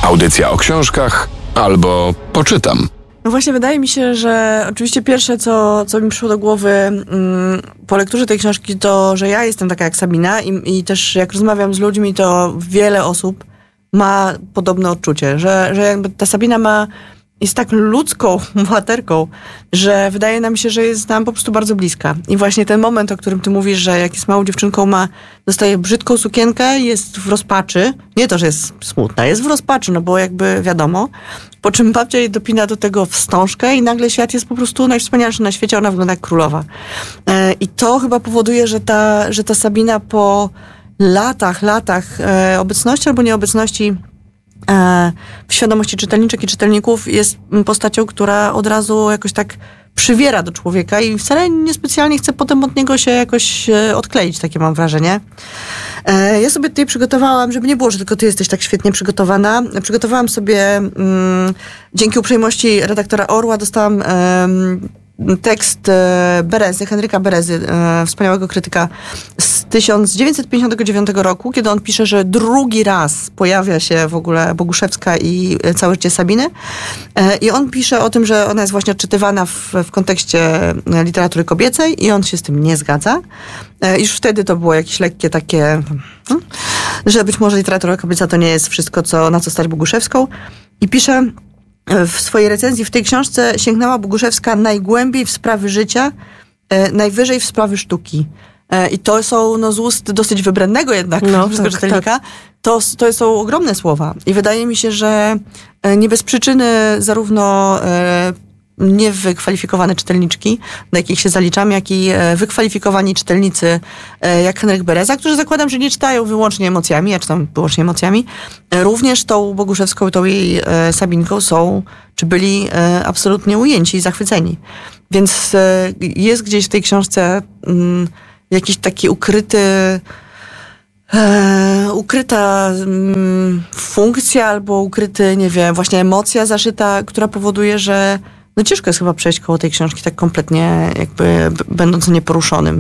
Audycja o książkach albo poczytam. No właśnie, wydaje mi się, że oczywiście pierwsze, co mi przyszło do głowy po lekturze tej książki, to, że ja jestem taka jak Sabina i też jak rozmawiam z ludźmi, to wiele osób ma podobne odczucie, że jakby ta Sabina jest tak ludzką bohaterką, że wydaje nam się, że jest nam po prostu bardzo bliska. I właśnie ten moment, o którym ty mówisz, że jak jest małą dziewczynką, dostaje brzydką sukienkę, jest w rozpaczy. Nie to, że jest smutna, jest w rozpaczy, no bo jakby wiadomo. Po czym babcia jej dopina do tego wstążkę i nagle świat jest po prostu najwspanialszy na świecie, ona wygląda jak królowa. I to chyba powoduje, że ta Sabina po latach obecności albo nieobecności w świadomości czytelniczek i czytelników jest postacią, która od razu jakoś tak przywiera do człowieka i wcale niespecjalnie chce potem od niego się jakoś odkleić, takie mam wrażenie. Ja sobie tutaj przygotowałam, żeby nie było, że tylko ty jesteś tak świetnie przygotowana. Przygotowałam sobie, dzięki uprzejmości redaktora Orła, dostałam tekst Berezy, Henryka Berezy, wspaniałego krytyka z 1959 roku, kiedy on pisze, że drugi raz pojawia się w ogóle Boguszewska i Całe życie Sabiny. I on pisze o tym, że ona jest właśnie odczytywana w kontekście literatury kobiecej i on się z tym nie zgadza. Już wtedy to było jakieś lekkie takie, że być może literatura kobieca to nie jest wszystko, na co stać Boguszewską. I pisze w swojej recenzji w tej książce: sięgnęła Boguszewska najgłębiej w sprawy życia, najwyżej w sprawy sztuki. I to są z ust dosyć wybrednego jednak czytelnika. Tak. To są ogromne słowa. I wydaje mi się, że nie bez przyczyny zarówno niewykwalifikowane czytelniczki, do jakich się zaliczam, jak i wykwalifikowani czytelnicy, jak Henryk Bereza, którzy zakładam, że nie czytają wyłącznie emocjami, ja czytam wyłącznie emocjami, również tą Boguszewską, tą jej Sabinką byli absolutnie ujęci i zachwyceni. Więc jest gdzieś w tej książce jakiś taki ukryta funkcja albo ukryty, nie wiem, właśnie emocja zaszyta, która powoduje, że ciężko jest chyba przejść koło tej książki tak kompletnie, jakby będąc nieporuszonym.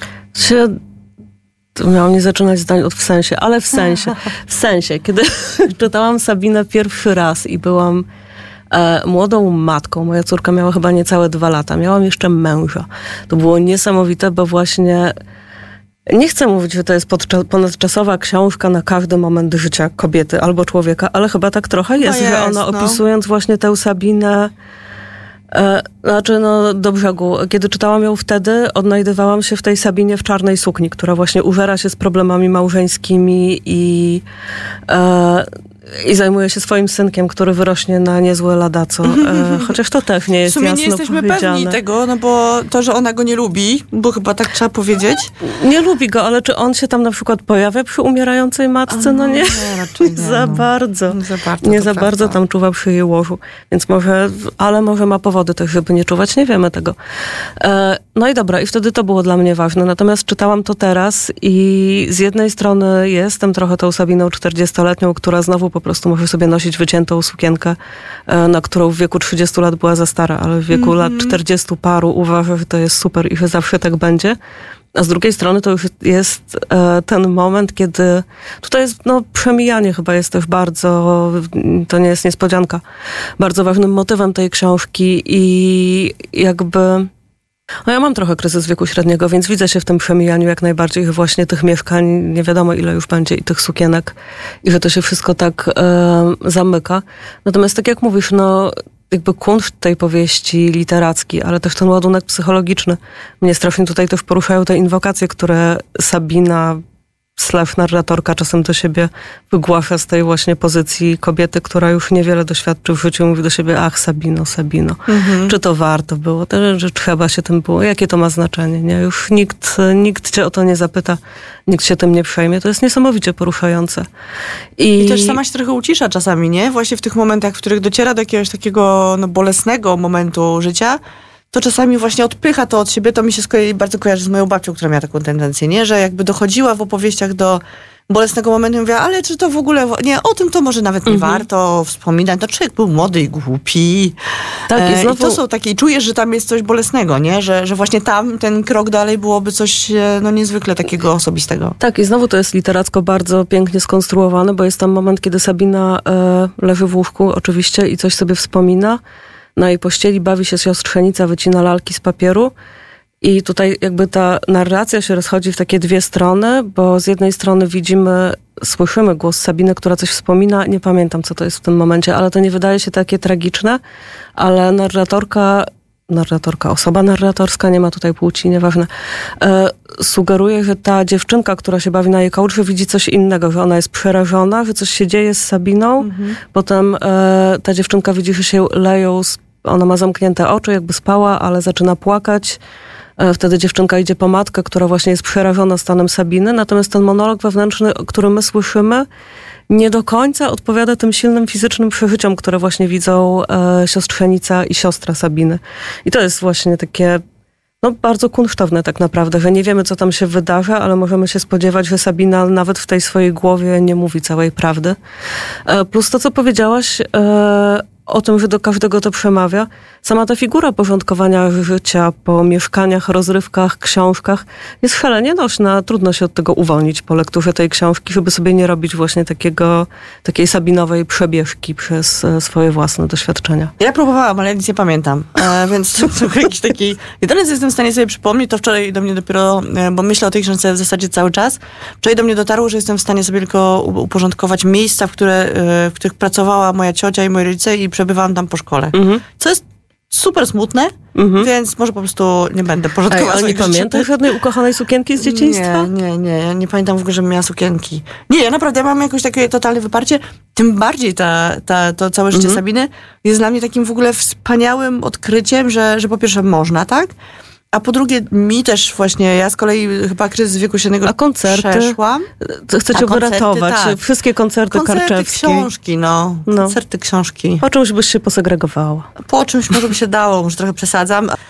Miałam nie zaczynać zdań od w sensie, ale w sensie, kiedy czytałam Sabinę pierwszy raz i byłam młodą matką, moja córka miała chyba niecałe 2 lata, miałam jeszcze męża. To było niesamowite, bo właśnie nie chcę mówić, że to jest ponadczasowa książka na każdy moment życia kobiety albo człowieka, ale chyba tak trochę jest, że ona opisując właśnie tę Sabinę, do brzegu. Kiedy czytałam ją wtedy, odnajdywałam się w tej Sabinie w czarnej sukni, która właśnie użera się z problemami małżeńskimi i zajmuje się swoim synkiem, który wyrośnie na niezłe ladaco. Chociaż to też nie jest jasno powiedziane. W sumie nie jesteśmy pewni tego, bo to, że ona go nie lubi, bo chyba tak trzeba powiedzieć. Nie lubi go, ale czy on się tam na przykład pojawia przy umierającej matce? Nie. Raczej nie. Za bardzo. Nie za bardzo tam czuwa przy jej łożu. Więc może ma powody też, żeby nie czuwać. Nie wiemy tego. No i dobra, i wtedy to było dla mnie ważne. Natomiast czytałam to teraz i z jednej strony jestem trochę tą Sabiną 40-letnią, która znowu po prostu może sobie nosić wyciętą sukienkę, na którą w wieku 30 lat była za stara, ale w wieku lat 40 paru uważa, że to jest super i że zawsze tak będzie. A z drugiej strony to już jest ten moment, kiedy tutaj jest, przemijanie chyba jest też bardzo, to nie jest niespodzianka, bardzo ważnym motywem tej książki i jakby ja mam trochę kryzys wieku średniego, więc widzę się w tym przemijaniu jak najbardziej, że właśnie tych mieszkań nie wiadomo ile już będzie i tych sukienek i że to się wszystko tak zamyka. Natomiast tak jak mówisz, jakby kunszt tej powieści literacki, ale też ten ładunek psychologiczny. Mnie strasznie tutaj też poruszają te inwokacje, które Sabina / narratorka czasem do siebie wygłasza z tej właśnie pozycji kobiety, która już niewiele doświadczy w życiu, mówi do siebie: ach, Sabino. Czy to warto było? Że trzeba się tym było? Jakie to ma znaczenie? Nie? Już nikt cię o to nie zapyta, nikt się tym nie przejmie. To jest niesamowicie poruszające. I też sama się trochę ucisza czasami, nie? Właśnie w tych momentach, w których dociera do jakiegoś takiego bolesnego momentu życia, to czasami właśnie odpycha to od siebie. To mi się bardzo kojarzy z moją babcią, która miała taką tendencję, nie? Że jakby dochodziła w opowieściach do bolesnego momentu i mówię, ale czy to w ogóle, nie, o tym to może nawet nie warto wspominać. No człowiek był młody i głupi. Tak, i to są takie, i czujesz, że tam jest coś bolesnego, nie? Że właśnie tam ten krok dalej byłoby coś niezwykle takiego osobistego. Tak, i znowu to jest literacko bardzo pięknie skonstruowane, bo jest tam moment, kiedy Sabina leży w łóżku oczywiście i coś sobie wspomina. Na jej pościeli bawi się siostrzenica, wycina lalki z papieru. I tutaj jakby ta narracja się rozchodzi w takie dwie strony, bo z jednej strony słyszymy głos Sabiny, która coś wspomina. Nie pamiętam, co to jest w tym momencie, ale to nie wydaje się takie tragiczne, ale osoba narratorska, nie ma tutaj płci, nieważne, sugeruje, że ta dziewczynka, która się bawi na jej kołdrze, widzi coś innego, że ona jest przerażona, że coś się dzieje z Sabiną. Potem ta dziewczynka widzi, że się leją, ona ma zamknięte oczy, jakby spała, ale zaczyna płakać. Wtedy dziewczynka idzie po matkę, która właśnie jest przerażona stanem Sabiny. Natomiast ten monolog wewnętrzny, który my słyszymy, nie do końca odpowiada tym silnym fizycznym przeżyciom, które właśnie widzą siostrzenica i siostra Sabiny. I to jest właśnie takie bardzo kunsztowne tak naprawdę, że nie wiemy, co tam się wydarza, ale możemy się spodziewać, że Sabina nawet w tej swojej głowie nie mówi całej prawdy. Plus to, co powiedziałaś o tym, że do każdego to przemawia. Sama ta figura porządkowania życia po mieszkaniach, rozrywkach, książkach jest szalenie nośna. Trudno się od tego uwolnić po lekturze tej książki, żeby sobie nie robić właśnie takiej Sabinowej przebieżki przez swoje własne doświadczenia. Ja próbowałam, ale ja nic nie pamiętam. Więc to jakiś taki... Jedyne, co jestem w stanie sobie przypomnieć, to wczoraj do mnie dopiero, bo myślę o tej książce w zasadzie cały czas, wczoraj do mnie dotarło, że jestem w stanie sobie tylko uporządkować miejsca, w których pracowała moja ciocia i moi rodzice i przebywałam tam po szkole. Co jest super smutne, więc może po prostu nie będę porządkować. Ale nie pamiętasz żadnej ukochanej sukienki z dzieciństwa? Nie. Ja nie pamiętam w ogóle, żebym miała sukienki. Nie, ja naprawdę mam jakoś takie totalne wyparcie. Tym bardziej to całe życie Sabiny jest dla mnie takim w ogóle wspaniałym odkryciem, że po pierwsze można, tak? A po drugie, mi też właśnie, ja z kolei chyba kryzys wieku średniego przeszłam. Chcę cię wyratować. Tak. Wszystkie koncerty Karczewskiej. Książki, koncerty, książki. Po czymś byś się posegregowała? Po czymś może by się dało, może trochę przesadzam.